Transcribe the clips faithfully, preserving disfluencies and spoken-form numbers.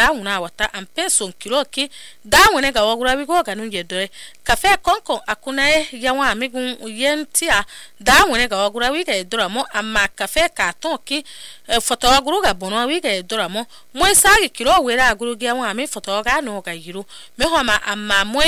da una wata ampeso kilo ki da wone ga wagura bi ko kanu je dore cafe konko akuna e yawa amigun yentia da wone ga wagura wi ga dora mo amma cafe ka ton ki foto waguru ga bono wi ga dora mo mo sagi kilo wera aguru ga wa mi foto ga no ga yiru me ho ma amma mo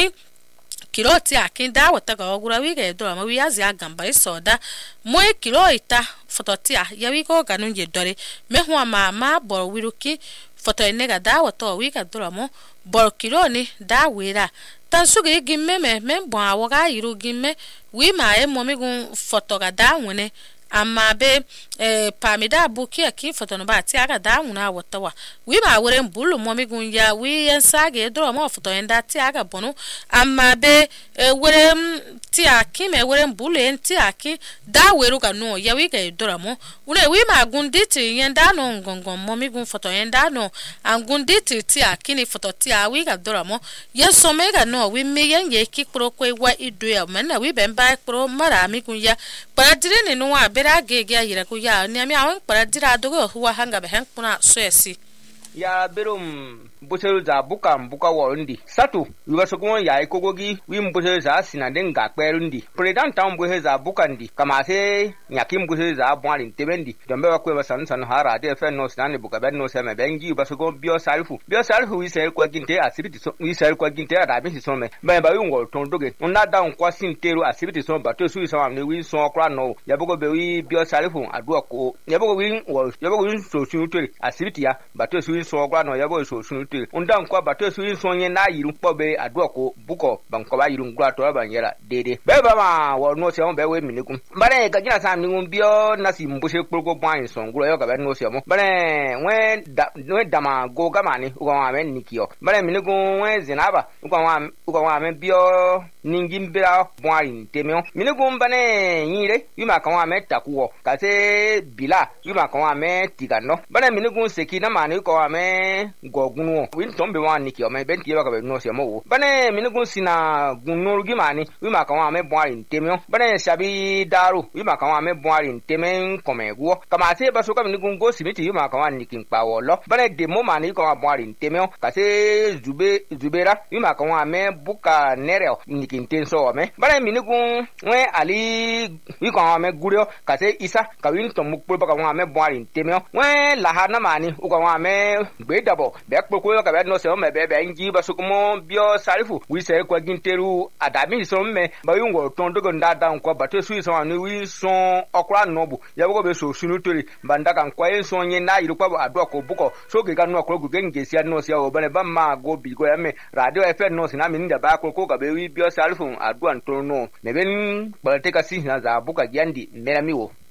kilo ti akin da wata ga wagura wi ga dora mo wi azi agamba isoda mo kilo ita foto ti a ya wi ko kanu je dore me ho ma ma bor wiruki foto enega da wato wi ga dora mo bor kilo ni da wera tan sugi gimme me me bon awoga yiru gimme wi ma e mo mi gun foto ga da wone amma be eh pamida buki aki foto no ba ti aga da wona wotawa wi ma wore mbulu mo mi gun ya wi ensage dro mo foto enda ti aga bonu amma be wore ti aki me wore mbulu en ti aki da weru ga no ya wi ga dro mo une wi ma gun diti yenda no ngongon mo mi gun foto enda no angun diti ti aki ni foto ti a wi ga dro mo yeso me ga no wi me yen ye ki pro ko wa idu ya me na wi ben ba pro mara mi gun ya para dire ni no wa bera gege ya yira ku ya ni ami awon para dira dogo huwa hanga be hen kuna so yesi ya berum busel za buka buka worundi satu yuba sokon ya ikogogi wi mbusel za sinanden ga kperundi president town buhe za bukandi kama se nyakim busel za bwali tebendi dombe wa kwe basan san hara de fe no sinane buka ben no se me bengi yuba sokon bio salifu bio salifu wi se kwa ginte asibiti so wi se kwa ginte ada bi so me ba ba wi ngol ton doge onna da nkwa sintero asibiti so ba to su so am ne wi so kra no ya bogo be wi bio salifu adu ko ya bogo wi ngol ya bogo wi so su tori asibiti ya ba to su so kra no ya bogo so su undan kwa bato su yin sonye na yiru pobe adua ko buko banko ba yiru ngwa to ba nyera dede be ba ma wo no se on be we minikum bare ga jina sam ningun bio na si mbuse kpoko bwan son ngro yo ga be no se mo bare we da we dama go ga mani ugo wa men nikio bare minikum we zinaba ugo wa ugo wa men bio ningin bira bwan temio minikum bane yire yuma kan wa men takuwo ka se bila yuma kan wa men tigano bare minikum seki na mani ko wa men gogunu win tombe wan niki o me benti ba ka be no se mo bane minigun sina gunnoru gi mani wi ma kan wa me boari temio bane sabi daru wi ma kan wa me boari temen komego kama se ba so ka minigun go simiti wi ma kan wa niki pa wo lo bane de mo mani ko wa boari temio ka se zube zubera wi ma kan wa me buka nereo niki tenso me bane minigun we ali wi kan wa me gurio ka se isa ka win tomu po ba kan wa me boari temio we lahana mani u kan wa me gbe dabo be ko ka be no se o me be be ngi ba sukumo bio salifu wi se kwa ginteru adami so me ba yungo ton dogo ndada nko ba to su so anu wi so okra nobu ya go be so sunu tori banda kan kwa en so yin na yiru kwa ado ko buko so ge kan no ko ge nge sia no sia o bane ba ma go bi go ya me radio F M no si na mi nda ba ko ko ka be wi bio salifu ado anto no me ben ba te ka si na za buka giandi mera mi wo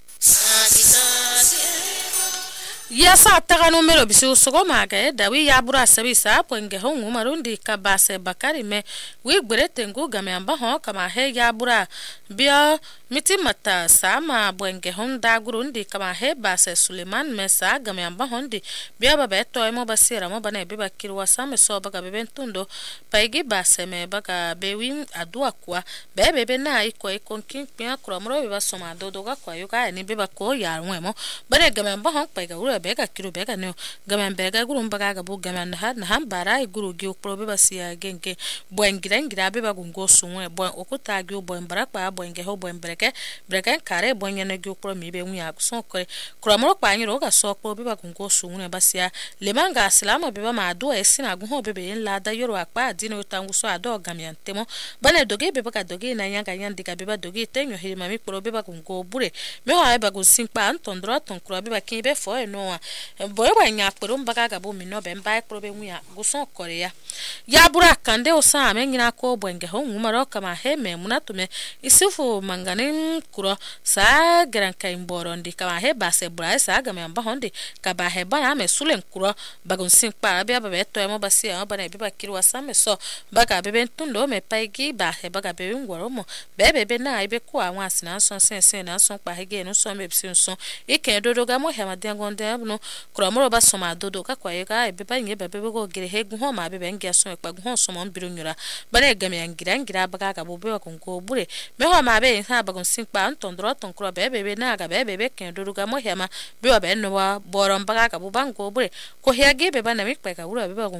yasa taga numero bisu sogo maga da wi ya bura sabisa pwenge hongu marundi kabase bakari me wi gberete ngu game amba ho kama he ya bura bia miti mata sama bwenge honda gurundi kama he base Suleiman mesa game amba hondi bia babe to emo basira mo bane biba kirwa same so baga bebentundo paigi base me baga bewi adua kwa bebe be na iko iko kinpia kromro biba soma dodoga kwa yuga ni biba ko ya nwemo bane game amba hon paiga bega kiro bega no gaman bega guru mbaga ga bu gaman ha na hambara guru gi probe basia genke boengira ngira be bagungo sunwe bon okuta gi bo mbara pa boenge ho bo mbreke breke kare bonya na gi pro mi be nwa so kore kromro pa nyiro ga so pro be bagungo sunwe basia lemanga aslama be ba ma do esina gu ho be be la da yoro akpa dino tangu so ado gamian temo bane doge be baga doge na nyanga nyandika be ba doge tenyo hirima mi pro be bagungo bure me ho ai bagun pa antondro ton kro be bakin be fo no boy wanya kporo mbaga gabo mi no be mba probe nwa guson korea ya bura kande osa amenyina ko bwenge ho ngumaro kama he me munatume isufu mangane kuro sa granka imborondi kama he base bura sa ga me mba honde kaba he ba me sulen kuro bagun simpa be ba beto emo basia ba na be ba kirwa same so baga be bentundo me paigi ba he baga be ngworomo be be be na ibe ko anwa asina so sensen na so pa hege no so me bisin so ike dodoga mo he madengonde no kromoro ba soma dodo ka kwa yega ebe ba nge bebe go gere he gu ho ma bebe nge so ekpa gu ho so mo mbiru nyura bare game ngira ngira baga ga bobe wa konko bure me ho ma be ha ba gon simpa ntondro ton kro bebe be na ga bebe be ken dodo ga mo hema be wa be no wa boron baga ga bo bango bure ko he ge be ba na mi kpa ga bure be